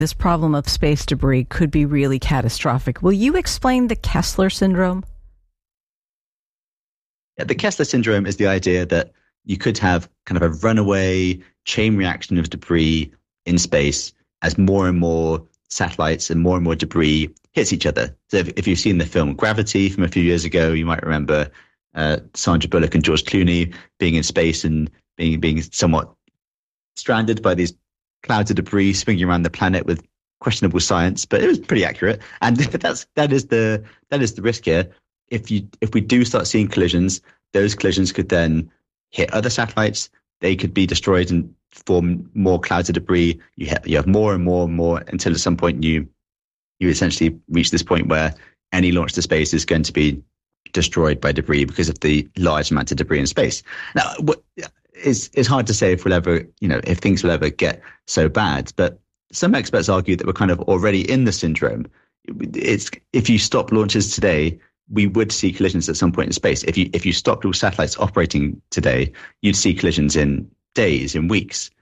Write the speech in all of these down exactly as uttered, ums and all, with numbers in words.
this problem of space debris could be really catastrophic. Will you explain the Kessler syndrome? Yeah, the Kessler syndrome is the idea that you could have kind of a runaway chain reaction of debris in space as more and more satellites and more and more debris hits each other. So if, if you've seen the film Gravity from a few years ago, you might remember uh, Sandra Bullock and George Clooney being in space and being being somewhat stranded by these clouds of debris swinging around the planet with questionable science, but it was pretty accurate. And that's that is the that is the risk here. If you if we do start seeing collisions, those collisions could then hit other satellites. They could be destroyed and form more clouds of debris. You have you have more and more and more until at some point you you essentially reach this point where any launch to space is going to be destroyed by debris because of the large amount of debris in space. Now, what It's, it's hard to say if we'll ever, you know, if things will ever get so bad. But some experts argue that we're kind of already in the syndrome. It's if you stop launches today, we would see collisions at some point in space. If you if you stopped all satellites operating today, you'd see collisions in days, in weeks.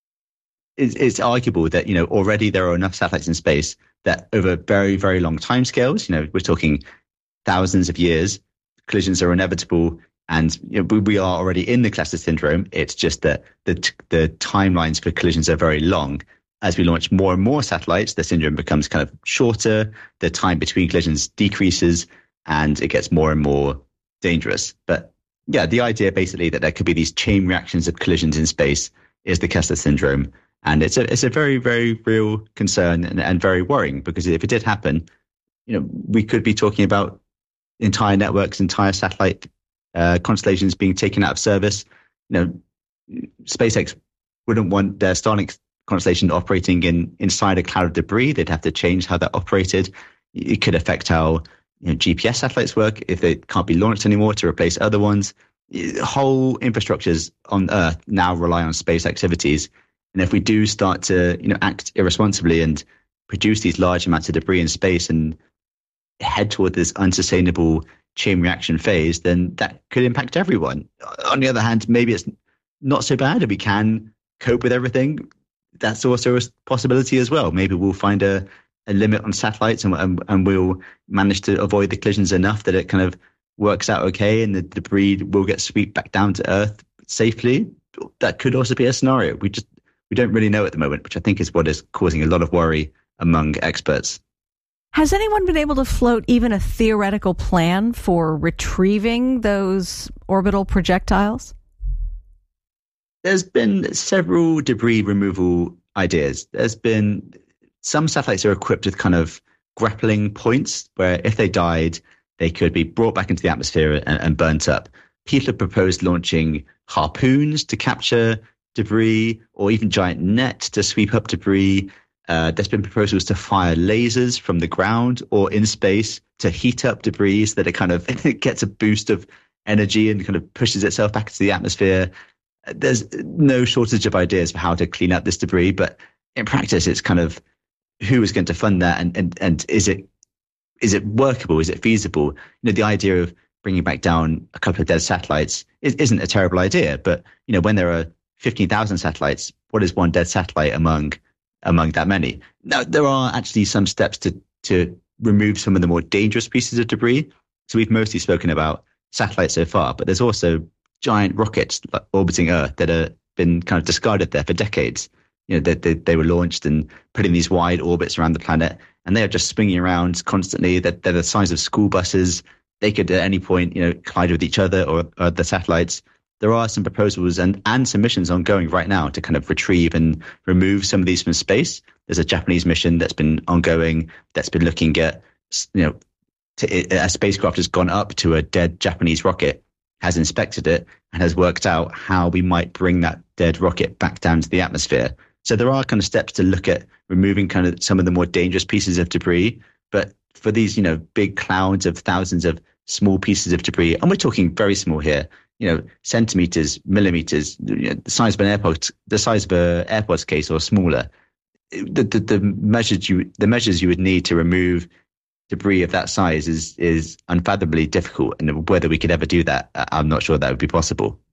It's, it's arguable that, you know, already there are enough satellites in space that over very, very long timescales, you know, we're talking thousands of years, collisions are inevitable. And you know, we are already in the Kessler syndrome. It's just that the the timelines for collisions are very long. As we launch more and more satellites, the syndrome becomes kind of shorter. The time between collisions decreases, and it gets more and more dangerous. But yeah, the idea basically that there could be these chain reactions of collisions in space is the Kessler syndrome, and it's a it's a very very real concern and, and very worrying, because if it did happen, you know, we could be talking about entire networks, entire satellite Uh, constellations being taken out of service. You know, SpaceX wouldn't want their Starlink constellation operating in inside a cloud of debris. They'd have to change how that operated. It could affect how, you know, G P S satellites work if they can't be launched anymore to replace other ones. Whole infrastructures on Earth now rely on space activities, and if we do start to, you know, act irresponsibly and produce these large amounts of debris in space and head toward this unsustainable chain reaction phase, then that could impact everyone. On the other hand, maybe it's not so bad if we can cope with everything. That's also a possibility as well. Maybe we'll find a, a limit on satellites and, and, and we'll manage to avoid the collisions enough that it kind of works out okay and the debris will get swept back down to Earth safely. That could also be a scenario. We just we don't really know at the moment, which I think is what is causing a lot of worry among experts. Has anyone been able to float even a theoretical plan for retrieving those orbital projectiles? There's been several debris removal ideas. There's been some satellites are equipped with kind of grappling points where if they died, they could be brought back into the atmosphere and, and burnt up. People have proposed launching harpoons to capture debris, or even giant nets to sweep up debris. Uh, there's been proposals to fire lasers from the ground or in space to heat up debris so that it kind of it gets a boost of energy and kind of pushes itself back into the atmosphere. There's no shortage of ideas for how to clean up this debris, but in practice, it's kind of who is going to fund that, and and and is it is it workable? Is it feasible? You know, the idea of bringing back down a couple of dead satellites is, isn't a terrible idea, but you know, when there are fifteen thousand satellites, what is one dead satellite among among that many? Now, there are actually some steps to to remove some of the more dangerous pieces of debris. So we've mostly spoken about satellites so far, but there's also giant rockets orbiting Earth that have been kind of discarded there for decades. You know, they, they, they were launched and put in these wide orbits around the planet, and they are just swinging around constantly. They're, they're the size of school buses. They could at any point, you know, collide with each other or, or the satellites. There are some proposals and, and some missions ongoing right now to kind of retrieve and remove some of these from space. There's a Japanese mission that's been ongoing that's been looking at, you know, to, a spacecraft has gone up to a dead Japanese rocket, has inspected it, and has worked out how we might bring that dead rocket back down to the atmosphere. So there are kind of steps to look at removing kind of some of the more dangerous pieces of debris. But for these, you know, big clouds of thousands of small pieces of debris, and we're talking very small here, you know, centimeters, millimeters, you know, the size of an airport, the size of an AirPods case or smaller. The, the, the measures you the measures you would need to remove debris of that size is is unfathomably difficult, and whether we could ever do that, I'm not sure that would be possible.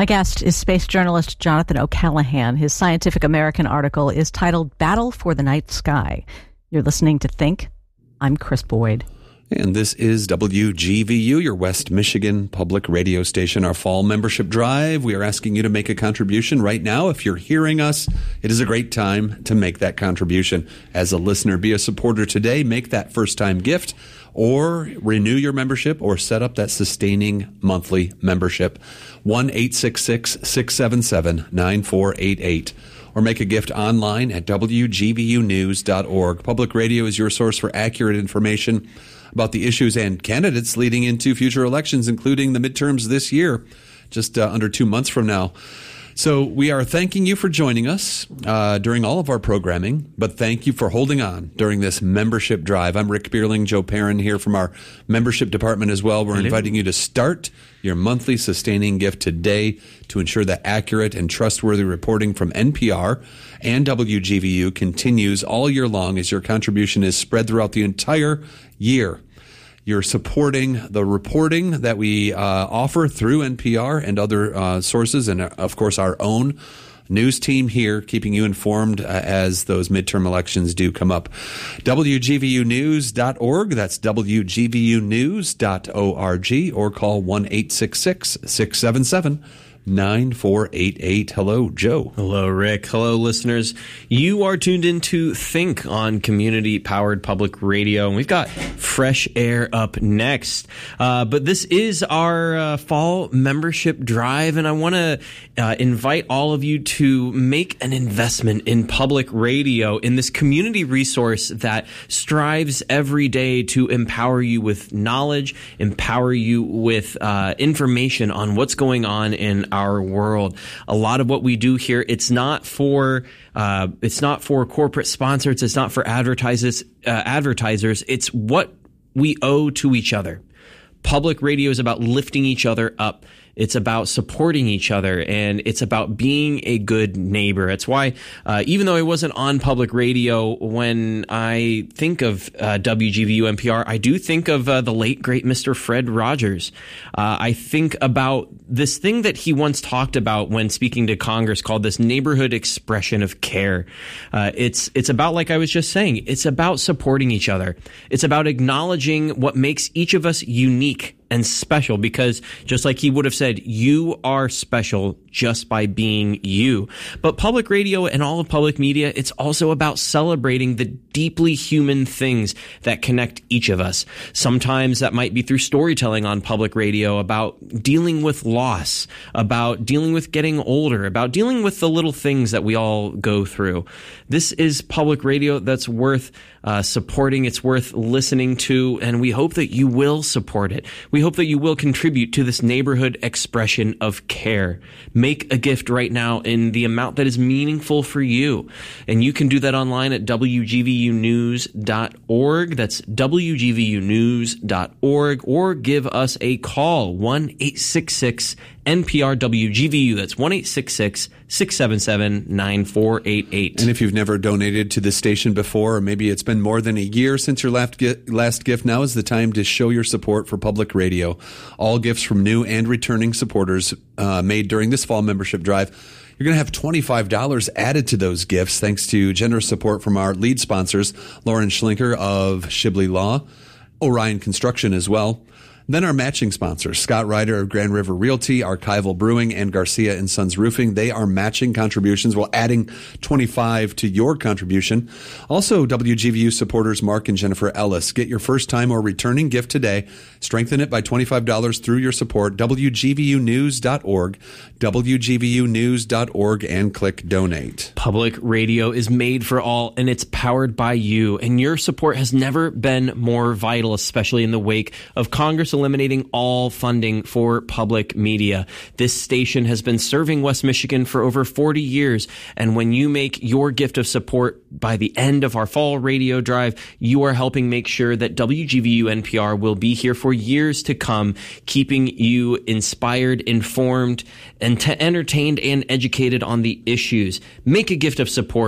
My guest is space journalist Jonathan O'Callaghan. His Scientific American article is titled Battle for the Night Sky. You're listening to Think. I'm Chris Boyd. And this is W G V U, your West Michigan public radio station, our fall membership drive. We are asking you to make a contribution right now. If you're hearing us, it is a great time to make that contribution. As a listener, be a supporter today. Make that first-time gift or renew your membership or set up that sustaining monthly membership. one eight six six, six seven seven, nine four eight eight. Or make a gift online at W G V U news dot org. Public radio is your source for accurate information about the issues and candidates leading into future elections, including the midterms this year, just uh, under two months from now. So we are thanking you for joining us uh, during all of our programming, but thank you for holding on during this membership drive. I'm Rick Bierling, Joe Perrin here from our membership department as well. We're Hello. inviting you to start your monthly sustaining gift today to ensure that accurate and trustworthy reporting from N P R and W G V U continues all year long as your contribution is spread throughout the entire year. You're supporting the reporting that we uh, offer through N P R and other uh, sources, and, uh, of course, our own news team here, keeping you informed uh, as those midterm elections do come up. W G V U news dot org, that's W G V U news dot org, or call one eight six six, six seven seven, nine four eight eight. Hello, Joe. Hello, Rick. Hello, listeners. You are tuned into Think on community-powered public radio, and we've got Fresh Air up next. Uh, but this is our uh, fall membership drive, and I want to uh, invite all of you to make an investment in public radio, in this community resource that strives every day to empower you with knowledge, empower you with uh, information on what's going on in our world. A lot of what we do here, it's not for uh, it's not for corporate sponsors. It's not for advertisers. Uh, advertisers. It's what we owe to each other. Public radio is about lifting each other up. It's about supporting each other, and it's about being a good neighbor. That's why, uh, even though I wasn't on public radio, when I think of uh, W G V U N P R, I do think of uh, the late, great Mister Fred Rogers. Uh, I think about this thing that he once talked about when speaking to Congress called this neighborhood expression of care. Uh, it's it's about, like I was just saying, it's about supporting each other. It's about acknowledging what makes each of us unique and special, because just like he would have said, you are special just by being you. But public radio and all of public media, it's also about celebrating the deeply human things that connect each of us. Sometimes that might be through storytelling on public radio about dealing with loss, about dealing with getting older, about dealing with the little things that we all go through. This is public radio that's worth uh, supporting. It's worth listening to, and we hope that you will support it. We hope that you will contribute to this neighborhood expression of care. Make a gift right now in the amount that is meaningful for you. And you can do that online at W G V U news dot org. That's W G V U news dot org. Or give us a call, one eight six six N P R W G V U. That's one eight six six, six seven seven, nine four eight eight. And if you've never donated to this station before, or maybe it's been more than a year since your last gift, now is the time to show your support for public radio. All gifts from new and returning supporters uh, made during this fall membership drive, you're going to have twenty-five dollars added to those gifts thanks to generous support from our lead sponsors, Lauren Schlinker of Shibley Law, Orion Construction as well. Then our matching sponsors, Scott Ryder of Grand River Realty, Archival Brewing, and Garcia and Sons Roofing. They are matching contributions while adding twenty-five to your contribution. Also, W G V U supporters Mark and Jennifer Ellis. Get your first time or returning gift today. Strengthen it by twenty-five dollars through your support. W G V U news dot org, W G V U news dot org, and click donate. Public radio is made for all, and it's powered by you. And your support has never been more vital, especially in the wake of Congress eliminating all funding for public media. This station has been serving West Michigan for over forty years, and when you make your gift of support by the end of our fall radio drive, you are helping make sure that W G V U N P R will be here for years to come, keeping you inspired, informed, and t- entertained and educated on the issues. Make a gift of support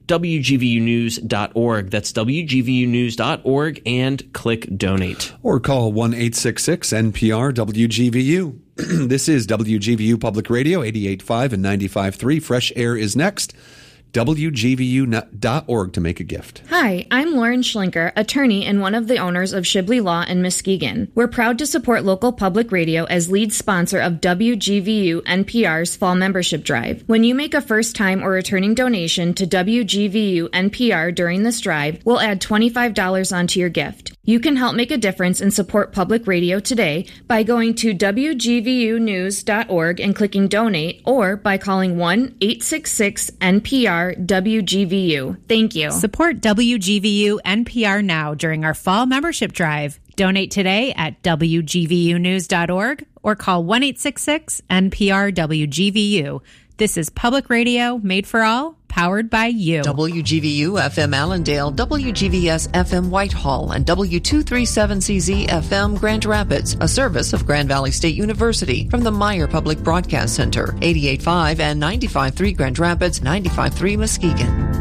W G V U news dot org. That's W G V U news dot org and click donate. Or call one eight six six N P R W G V U. This is W G V U Public Radio, eighty-eight point five and ninety-five point three. Fresh Air is next. W G V U dot org to make a gift. Hi, I'm Lauren Schlinker, attorney and one of the owners of Shibley Law in Muskegon. We're proud to support local public radio as lead sponsor of W G V U N P R's Fall Membership Drive. When you make a first-time or returning donation to W G V U N P R during this drive, we'll add twenty-five dollars onto your gift. You can help make a difference and support public radio today by going to W G V U news dot org and clicking donate, or by calling one eight six six N P R W G V U. Thank you. Support W G V U N P R now during our fall membership drive. Donate today at W G V U news dot org or call one eight six six N P R W G V U. This is public radio made for all, powered by you. W G V U F M Allendale, W G V S F M Whitehall, and W two thirty-seven C Z F M Grand Rapids, a service of Grand Valley State University from the Meyer Public Broadcast Center, eighty-eight point five and ninety-five point three Grand Rapids, ninety-five point three Muskegon.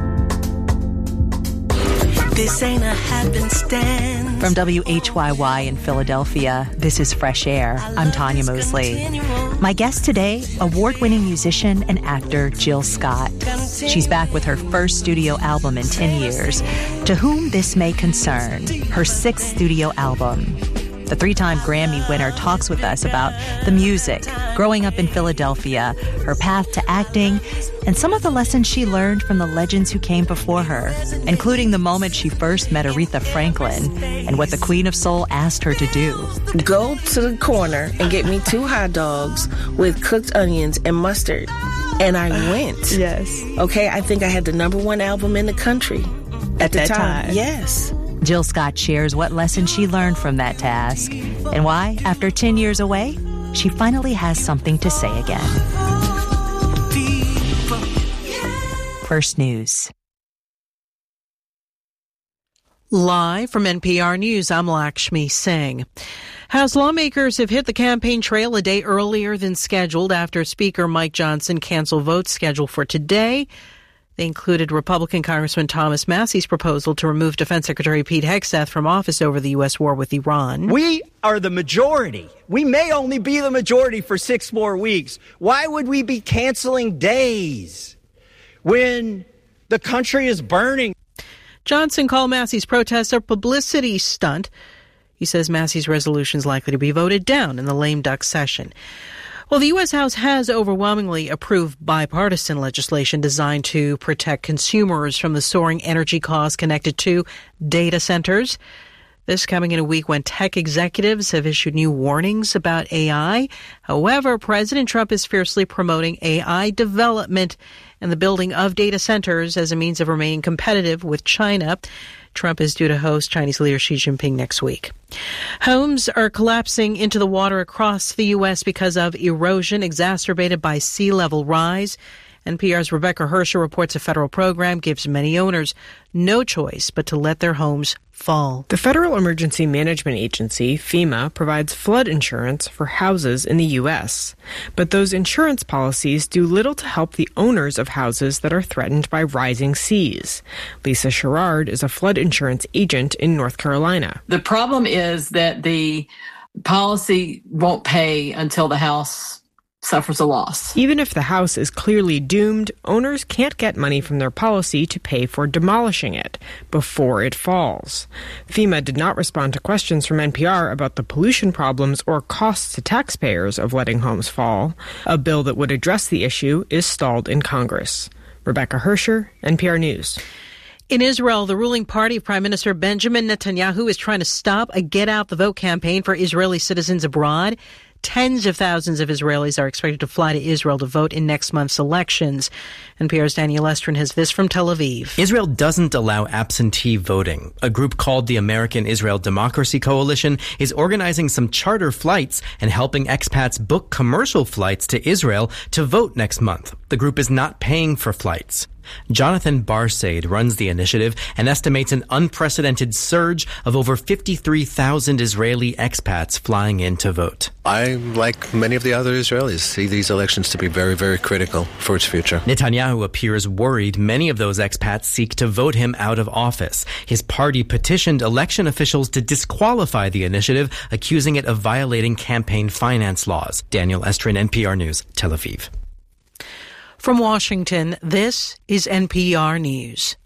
This ain't a happenstance. From W H Y Y in Philadelphia, this is Fresh Air. I'm Tanya Mosley. My guest today, award-winning musician and actor Jill Scott. She's back with her first studio album in ten years. To whom this may concern, her sixth studio album. The three-time Grammy winner talks with us about the music, growing up in Philadelphia, her path to acting, and some of the lessons she learned from the legends who came before her, including the moment she first met Aretha Franklin and what the Queen of Soul asked her to do. Go to the corner and get me two hot dogs with cooked onions and mustard. And I went. Yes. Okay, I think I had the number one album in the country at, at the that time. time. Yes. Jill Scott shares what lessons she learned from that task and why, after ten years away, she finally has something to say again. First News. Live from N P R News, I'm Lakshmi Singh. House lawmakers have hit the campaign trail a day earlier than scheduled after Speaker Mike Johnson canceled votes scheduled for today. They included Republican Congressman Thomas Massey's proposal to remove Defense Secretary Pete Hegseth from office over the U S war with Iran. We are the majority. We may only be the majority for six more weeks. Why would we be canceling days when the country is burning? Johnson called Massey's protest a publicity stunt. He says Massey's resolution is likely to be voted down in the lame duck session. Well, the U S. House has overwhelmingly approved bipartisan legislation designed to protect consumers from the soaring energy costs connected to data centers. This coming in a week when tech executives have issued new warnings about A I. However, President Trump is fiercely promoting A I development and the building of data centers as a means of remaining competitive with China. Trump is due to host Chinese leader Xi Jinping next week. Homes are collapsing into the water across the U S because of erosion exacerbated by sea level rise. N P R's Rebecca Hersher reports a federal program gives many owners no choice but to let their homes fall. The Federal Emergency Management Agency, FEMA, provides flood insurance for houses in the U S. But those insurance policies do little to help the owners of houses that are threatened by rising seas. Lisa Sherrard is a flood insurance agent in North Carolina. The problem is that the policy won't pay until the house suffers a loss. Even if the house is clearly doomed, owners can't get money from their policy to pay for demolishing it before it falls. FEMA did not respond to questions from N P R about the pollution problems or costs to taxpayers of letting homes fall. A bill that would address the issue is stalled in Congress. Rebecca Hersher, N P R News. In Israel, the ruling party of Prime Minister Benjamin Netanyahu is trying to stop a get-out-the-vote campaign for Israeli citizens abroad. Tens of thousands of Israelis are expected to fly to Israel to vote in next month's elections. N P R's Daniel Estrin has this from Tel Aviv. Israel doesn't allow absentee voting. A group called the American Israel Democracy Coalition is organizing some charter flights and helping expats book commercial flights to Israel to vote next month. The group is not paying for flights. Jonathan Barsaid runs the initiative and estimates an unprecedented surge of over fifty-three thousand Israeli expats flying in to vote. I, like many of the other Israelis, see these elections to be very, very critical for its future. Netanyahu appears worried many of those expats seek to vote him out of office. His party petitioned election officials to disqualify the initiative, accusing it of violating campaign finance laws. Daniel Estrin, N P R News, Tel Aviv. From Washington, this is N P R News.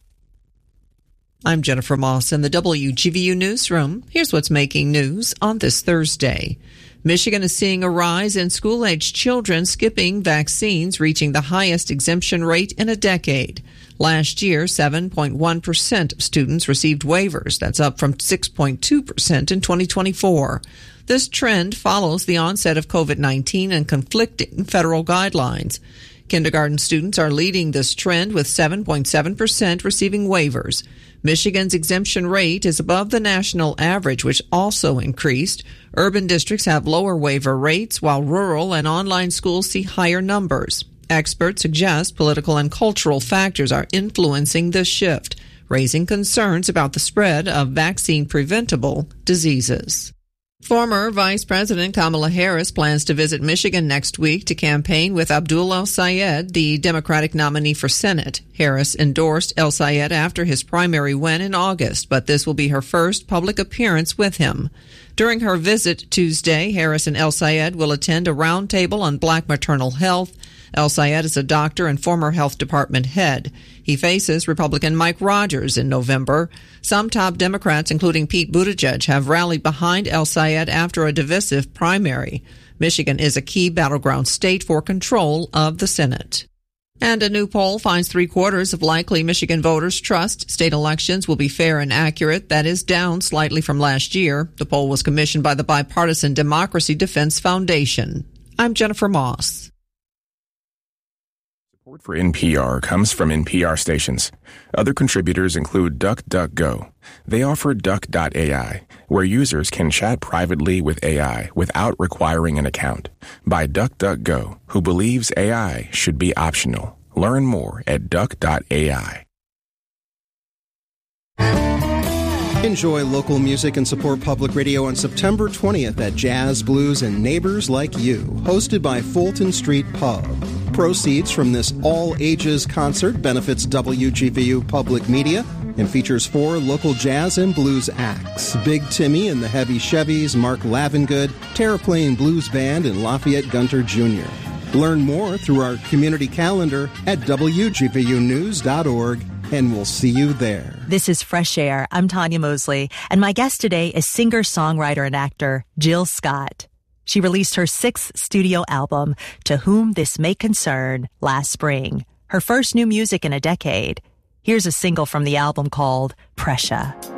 I'm Jennifer Moss in the W G V U newsroom. Here's what's making news on this Thursday. Michigan is seeing a rise in school-aged children skipping vaccines, reaching the highest exemption rate in a decade. Last year, seven point one percent of students received waivers. That's up from six point two percent in twenty twenty-four. This trend follows the onset of COVID nineteen and conflicting federal guidelines. Kindergarten students are leading this trend with seven point seven percent receiving waivers. Michigan's exemption rate is above the national average, which also increased. Urban districts have lower waiver rates, while rural and online schools see higher numbers. Experts suggest political and cultural factors are influencing this shift, raising concerns about the spread of vaccine-preventable diseases. Former Vice President Kamala Harris plans to visit Michigan next week to campaign with Abdul El-Sayed, the Democratic nominee for Senate. Harris endorsed El-Sayed after his primary win in August, but this will be her first public appearance with him. During her visit Tuesday, Harris and El-Sayed will attend a roundtable on black maternal health. El-Sayed is a doctor and former health department head. He faces Republican Mike Rogers in November. Some top Democrats, including Pete Buttigieg, have rallied behind El-Sayed after a divisive primary. Michigan is a key battleground state for control of the Senate. And a new poll finds three-quarters of likely Michigan voters trust state elections will be fair and accurate. That is down slightly from last year. The poll was commissioned by the bipartisan Democracy Defense Foundation. I'm Jennifer Moss. Support for N P R comes from N P R stations. Other contributors include DuckDuckGo. They offer Duck dot A I, where users can chat privately with A I without requiring an account. By DuckDuckGo, who believes A I should be optional. Learn more at Duck dot A I. Enjoy local music and support public radio on September twentieth at Jazz, Blues, and Neighbors Like You, hosted by Fulton Street Pub. Proceeds from this all-ages concert benefits W G V U Public Media and features four local jazz and blues acts: Big Timmy and the Heavy Chevys, Mark Lavengood, Terraplane Blues Band, and Lafayette Gunter Junior Learn more through our community calendar at W G V U news dot org, and we'll see you there. This is Fresh Air. I'm Tanya Mosley, and my guest today is singer-songwriter and actor Jill Scott. She released her sixth studio album, To Whom This May Concern, last spring, her first new music in a decade. Here's a single from the album called Pressure.